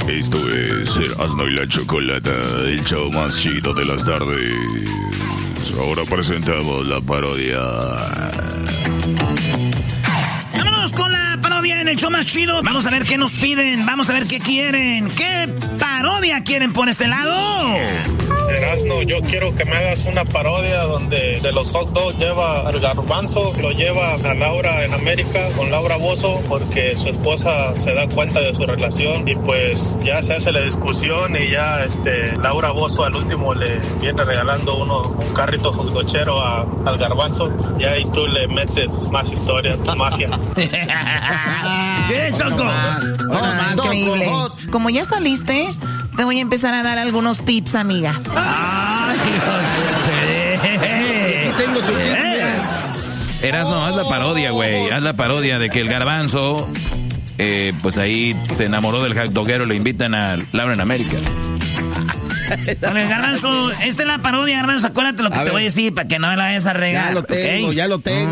Esto es Erasmo y la Chocolata, el show más chido de las tardes. Ahora presentamos la parodia. Vámonos con la parodia en el show más chido. Vamos a ver qué nos piden, vamos a ver qué quieren. ¿Qué parodia quieren por este lado? Erasmo, yo quiero que me hagas una parodia donde de los hot dogs lleva al Garbanzo, lo lleva a Laura en América con Laura Bozzo porque su esposa se da cuenta de su relación y pues ya se hace la discusión y ya Laura Bozzo al último le viene regalando un carrito hotdochero al Garbanzo y ahí tú le metes más historia, tu magia. ¿Qué, Choco? Increíble. Como ya saliste, te voy a empezar a dar algunos tips, amiga. Tengo tu tip. Erasmo, haz la parodia, güey. Haz la parodia de que el Garbanzo, pues ahí se enamoró del hot doguero, le invitan a Laura en América. Bueno, Garbanzo, esta es la parodia, Garbanzo. Acuérdate lo que te voy a decir para que no me la vayas a regar. Ya lo tengo.